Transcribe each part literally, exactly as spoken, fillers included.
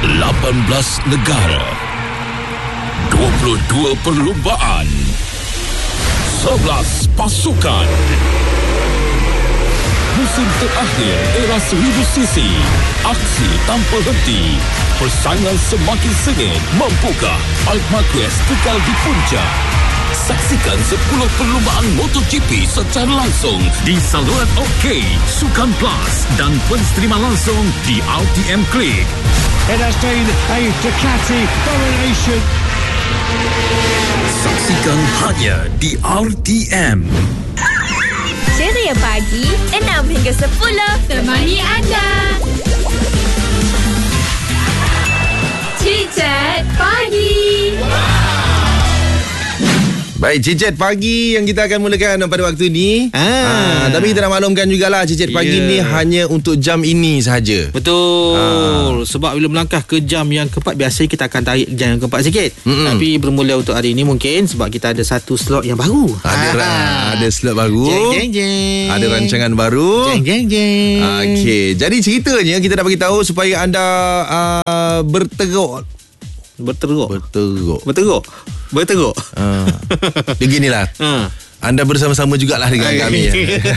lapan belas negara, dua puluh dua perlumbaan, sebelas pasukan. Musim terakhir era seribu sisi, aksi tanpa henti, persaingan semakin sengit. Mampukah Marc Marquez kekal di puncak? Saksikan sepuluh perlumbaan MotoGP secara langsung di saluran OK, Sukan Plus dan penstrima langsung di R T M Click. It has been a Ducati domination. Saksikan hanya di R T M. Ceria pagi enam hingga sepuluh temani anda. Chit-chat pagi. Baik, Cicit Pagi yang kita akan mulakan pada waktu ni. Ah. Ah, tapi kita nak maklumkan jugalah Cicit Pagi yeah. ni hanya untuk jam ini sahaja. Betul. Ah. Sebab bila melangkah ke jam yang keempat, biasanya kita akan tarik jam yang keempat sikit. Mm-mm. Tapi bermula untuk hari ini mungkin sebab kita ada satu slot yang baru. Ada ah. ada slot baru. Jeng, jeng, jeng. Ada rancangan baru. Jeng, jeng, jeng. Okey, jadi ceritanya kita nak bagi tahu supaya anda uh, berteruk. Berteruk. Berteruk. Berteruk. Berteruk. Uh, dia ginilah. Uh. Anda bersama-sama jugalah dengan Ay, kami.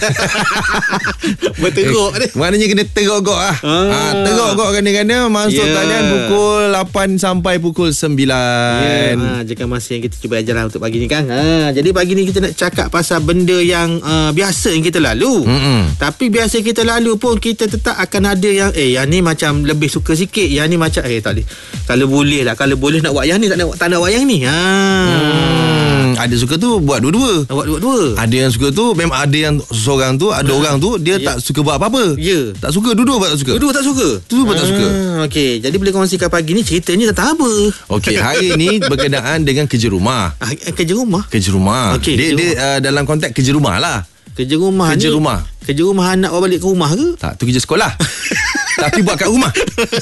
Berteruk ni. Maknanya kena teruk-teruk lah. Ah. Ha, teruk-teruk kena-kena masuk yeah. talian pukul lapan sampai pukul sembilan. Yeah. Ha, jika masa yang kita cuba ajar untuk pagi ni kan. Ha, jadi pagi ni kita nak cakap pasal benda yang uh, biasa yang kita lalu. Mm-mm. Tapi biasa kita lalu pun kita tetap akan ada yang eh yang ni macam lebih suka sikit. Yang ni macam eh tak boleh. Kalau boleh lah. Kalau boleh nak buat yang ni tak nak, tak nak buat yang ni. Ha. Hmm. Ada suka tu buat dua-dua. Buat dua-dua. Ada yang suka tu memang ada yang seorang tu, ada ha. orang tu dia yeah. tak suka buat apa-apa. Ya. Yeah. Tak suka, dua-dua buat tak suka. Dua-dua tak suka. Dua-dua buat ha. tak suka. Okey, jadi boleh kongsikan pagi ni ceritanya tentang apa? Okey, hari ni berkenaan dengan kerja rumah. Ah, kerja rumah? Kerja rumah. Okay, dia kerja dia rumah. Uh, dalam konteks kerja rumah lah. Kerja rumah kerja ni. rumah. Kerja rumah anak bawa balik ke rumah ke? Tak, tu kerja sekolah. Tapi buat kat rumah.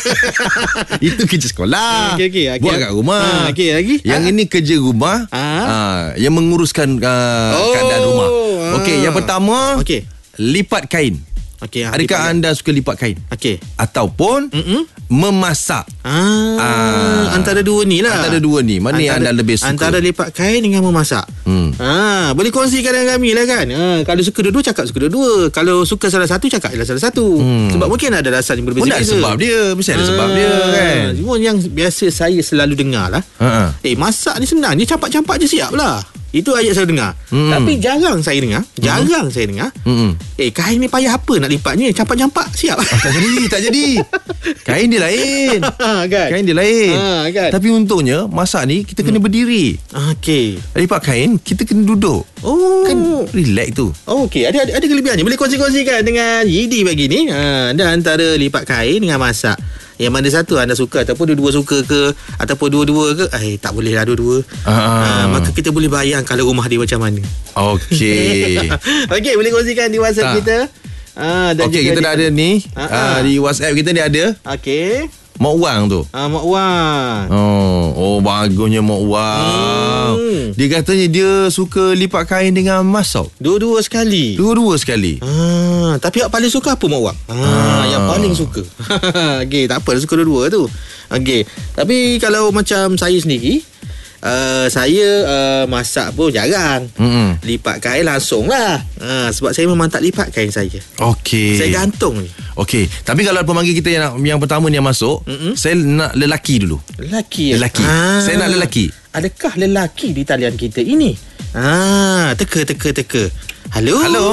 Itu kerja sekolah. Okay, okay, okay. Buat kat rumah. Ha, okay, lagi? Yang ha? ini kerja rumah. Ha? Ha, yang menguruskan uh, oh, keadaan rumah. Ha. Okey, yang pertama. Okay. Lipat kain. Okay, adakah lipat anda suka lipat kain? Okey. Ataupun Mm-mm. memasak. Ah, ah, antara dua ni lah. Antara dua ni. Mana yang anda lebih suka? Antara lipat kain dengan memasak. Hmm. Ah, boleh kongsikan dengan kami lah kan. Ah, kalau suka dua-dua, cakap suka dua-dua. Kalau suka salah satu, cakap ialah salah satu. Hmm. Sebab mungkin ada alasan yang berbeza-beza. Mungkin ada sebab dia. Mesti ada ah, sebab dia kan. Cuma yang biasa saya selalu dengar lah. Ah. Eh, masak ni senang. Ni campak-campak je siap lah. Itu ayat saya dengar. Hmm. Tapi jarang saya dengar. Jarang hmm. saya dengar. Hmm. Eh, kain ni payah apa nak lipatnya? Campak-campak siap. Ah, tak jadi, tak jadi. Kain dia lain. kan? Kain dia lain. Ha, kan? Tapi untungnya masak ni kita kena hmm. berdiri. Okey. Lipat kain kita kena duduk. Oh. Kan relax tu. Oh, okey. Ada, ada ada kelebihannya. Boleh kongsi-kongsikan dengan Yidi pagi ni. Ha, ada antara lipat kain dengan masak. Yang mana satu anda suka ataupun dua-dua suka ke ataupun dua-dua ke? Eh, tak boleh lah dua-dua. Ah. Ha, maka kita boleh bayang kalau rumah dia macam mana. Okey. Okey, boleh kongsikan di WhatsApp tak. kita. Ah, okey, kita dah ada ni. Ah, di WhatsApp kita ni ada. Okey. Mak Wang tu. Ah, Mak Wang. Oh, oh bagusnya Mak Wang. Hmm. Dia katanya dia suka lipat kain dengan masak. Dua-dua sekali. Dua-dua sekali. Ah, tapi yang paling suka apa Mak Wang? Ah, ah. yang paling suka. Okey, tak apa, suka dua-dua tu. Okey. Tapi kalau macam saya sendiri, Uh, saya uh, masak pun jarang. Mm-hmm. Lipat kain langsung lah. uh, Sebab saya memang tak lipat kain saya. Okey. Saya gantung ni. Okey. Tapi kalau pemanggil kita yang, yang pertama ni yang masuk, mm-hmm. saya nak lelaki dulu. Lelaki? Lelaki ah. Saya nak lelaki. Adakah lelaki di talian kita ini? Ah, teka, teka, teka. Halo? Halo?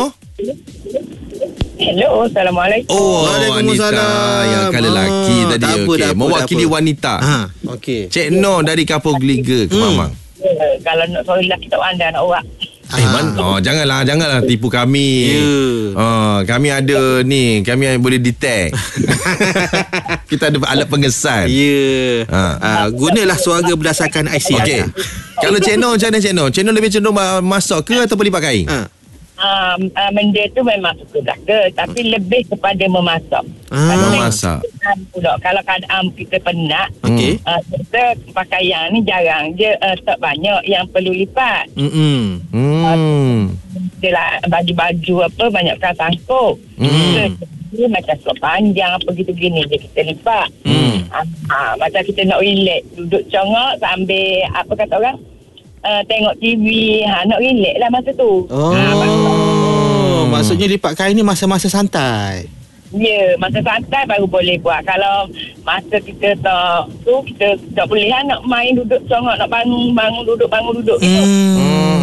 Hello, Assalamualaikum. Oh, Waalaikumsalam. Yang kan lelaki ah, tadi. Apa, okay. apa, mewakili wanita. Ha, okey. Cik No dari Kapur Geliga ke hmm. Mamang. Uh, kalau nak soal lelaki tak pandai nak orang. Eh, man, oh, janganlah, janganlah tipu kami. Yeah. Oh, kami ada ni, kami boleh detect. Kita ada alat pengesan. Ya. Yeah. Ha. Uh, gunalah suara berdasarkan I C. Okey. Kalau Cik No, macam mana Cik No? Cik No lebih cenderung masak ke ataupun lipat kain? Ha. Um, uh, benda tu memang suka belaka, tapi hmm. lebih kepada memasak. Ah, memasak. Pula, kalau keadaan kita penat, okay. uh, kita pakaian ni jarang je, uh, tak banyak yang perlu lipat. Hmm. Uh, baju-baju apa banyak kan sangkut. Hmm. dia macam slot panjang apa gitu gini je kita lipat. Hmm. Ha, macam kita nak relax, duduk congok sambil apa kata orang? Uh, tengok T V. Ha, nak relax lah masa tu. Oh. Ha, oh. Maksudnya lipat kain ni masa-masa santai. Ya, yeah, masa santai baru boleh buat. Kalau masa kita tak tu, kita tak boleh lah nak main duduk congok, nak bangun, bangun duduk, bangun duduk gitu. Hmm.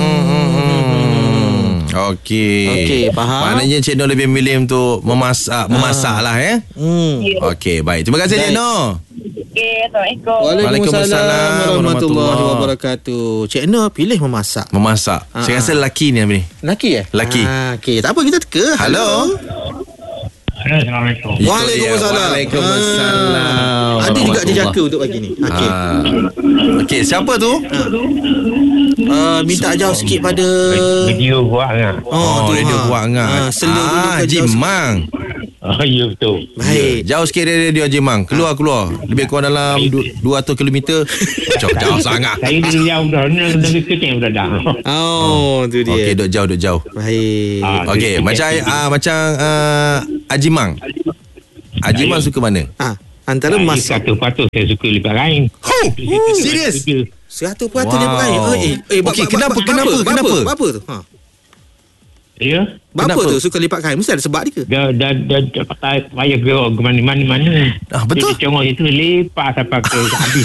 Okey. Okey, faham. Maknanya Cik Noh lebih milih untuk memasak, memasak lah ya. Hmm. Yeah. Okey, baik. Terima kasih Cik Noh. Okey, Assalamualaikum. Waalaikumsalam warahmatullahi wabarakatuh. Cik Noh pilih memasak. Memasak. Ah, Saya rasa lelaki ni ni. Lelaki eh? Lelaki. Ah, okey, tak apa kita teka. Halo. Assalamualaikum. Waalaikumsalam. Waalaikumsalam. Ah. Ada juga dijaka untuk pagi ni. Okey. Ah. Okey, siapa tu? Uh, minta jauh sikit pada Video buat kan. Oh, tu, radio ha. buat ngah. Ah, selo dulu Ah, ke jauh sikit. Jimang. Oh, ya betul. Baik. Jauh sikit dari radio Jimang. Keluar keluar. Lebih kurang dalam du- dua ratus kilometer. Jauh, jauh sangat. Saya dari jauh dah. Negeri kecil dah dah. Oh, tu dia. Okey, duk jauh duk jauh. Baik. Ah, Okey, dia- macam dia- ah macam uh, Ajimang. Ajimang suka mana? Ah, antara Saya masak satu patut saya suka lipat kain. Oh, serius? seratus peratus Wow. dia pakai. Eh, eh, Okey, kenapa, kenapa, kenapa? Apa tu? Ha. Ya. Bapa Kenapa? tu suka lipat kain mesti ada sebab dia ke? Dah dah dah dah pakai payah gerak ke mana-mana mana. Ah, betul. Dia congok itu lepas sampai ke habis.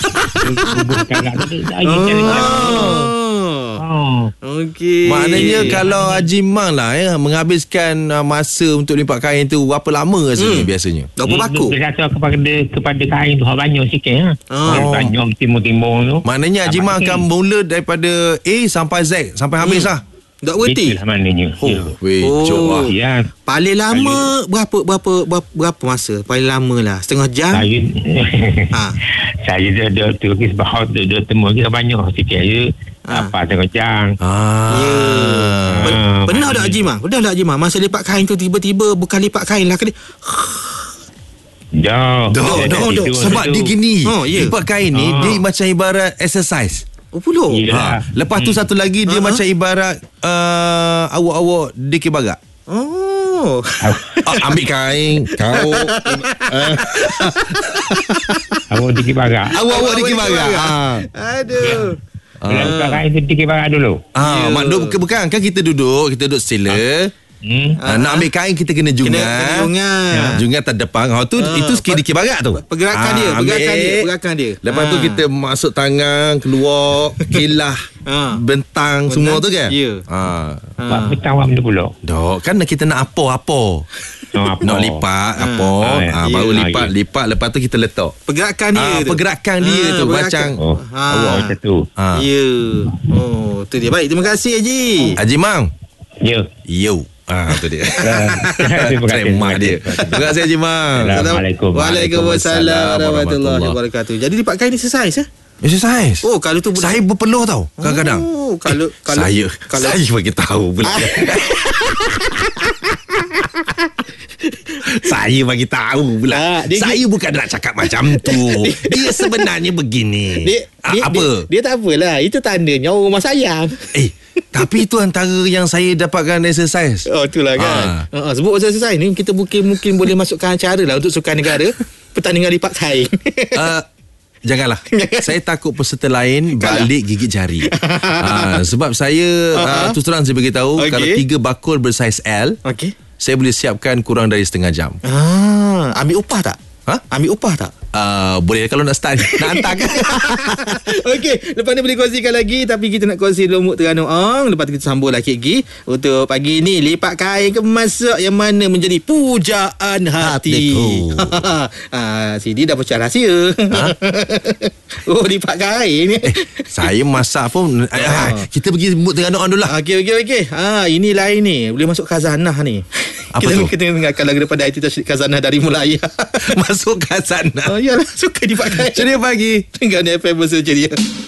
Oh. Oh. Okey. Maknanya kalau Ajimang lah ya menghabiskan uh, masa untuk lipat kain tu berapa lama rasanya Hmm. biasanya? Berapa baku? Dia kata kepada kepada kain tu banyak sikit ha. Oh. Banyak timur-timur tu. Maknanya Ajimang akan mula daripada A sampai Z sampai habis lah. Tak berhenti. Itulah maknanya. Oh, Ya. weh, Oh. cok lah. Ya. Paling lama berapa berapa berapa, berapa masa? Paling lama lah setengah jam. Saya Ha. saya dah dah tulis bahasa dah, dah temu kita banyak sikit je. Ha. Apa tengok jang. Ah. Ya. Pen- Ah, Pernah tak maknanya- Haji Mak? Pernah tak Haji Mak? Masa lipat kain tu tiba-tiba bukan lipat kain lah. Kena Dah. Dok, dok, dok. Sebab dia gini. Oh, ya. Lipat kain ni Ah. dia macam ibarat exercise. Oh puluh. Ya. Ha. Lepas tu satu lagi dia Ah. macam ibarat uh, awak-awak dikir barak. Oh. Ah, ambil kain, kau uh, Awak dikit barak. awak-awak dikir barak. Ah. Aduh. Bila buka kain tu dikit barak dulu. Ah, mak duk bukan, bukan kan kita duduk, kita duduk sila. Hmm. Ah, nak ambil kain kita kena jungat. Kena, kena jungat. Jungat terdepan. Ha tu Ah, itu sikit dikir barak tu. Pergerakan Ah, dia, pergerakan ambil. dia, pergerakan dia. Lepas tu Ah. kita masuk tangan, keluar, kilah, Ah. bentang semua tu kan? Ya. Ha. Buat petang awak benda pula. Dok, kan kita nak apa-apa. Oh, apa? Nak lipat apa, Ah, ah, ya. baru Ya. lipat, lipat lepas tu kita letak. Pergerakan dia Ah, tu. pergerakan dia tu pergerakan. macam Oh. Ha. Awak macam tu. ah. Ya. Oh, tu dia. Baik, terima kasih Haji. Haji Mang. Ya. Yo. Ah, tu dia. Terima kasih. Mak dia. Terima kasih Haji Mang. Assalamualaikum. Waalaikumsalam warahmatullahi wabarakatuh. Jadi lipat kain exercise eh? Exercise. Oh, kalau tu budak- Saya berpeluh tau kadang-kadang. Oh, kalau Eh, kalau saya kalau saya bagi tahu pula. Saya bagi tahu pula. Ah, dia- Saya bukan nak cakap macam tu. Dia sebenarnya begini. dia, Ah, dia, apa? Dia, dia tak apalah. Itu tandanya orang rumah sayang. Eh, tapi itu antara yang saya dapatkan exercise. Oh, itulah kan. Ha. Uh, sebut pasal exercise ni kita mungkin mungkin boleh masukkan acara lah untuk sukan negara pertandingan lipat kain. Uh, Janganlah. Saya takut peserta lain balik gigit jari. uh, sebab saya uh, terus terang saya beritahu, Okey. kalau tiga bakul bersaiz L, Okey. saya boleh siapkan kurang dari setengah jam. Ah, ambil upah tak? Ha? Ambil upah tak? Uh, boleh kalau nak start. Nak hantar kan? Okey, lepas ni boleh kongsikan lagi, tapi kita nak kongsi Lumuk Terengganu Ong. Lepas tu kita sambung lagi lagi untuk pagi ni lipat kain ke masak yang mana menjadi pujaan hati. Hatiku. Ah, Sidi dah pecah rahsia. Ha? Oh, lipat kain. Eh, saya masak pun ah, kita pergi Lumuk Terengganu Ong dulu lah. Okey, okey, okey. Ah, ini lain ni. Boleh masuk khazanah ni. Apa kita, tu? Kita dengarkan lagu daripada I T Tashdid Khazanah dari Mulaya. Masuk kat sana. Oh, iyalah. Suka dipakai. Ceria pagi. Tengah ni F M bersama ceria.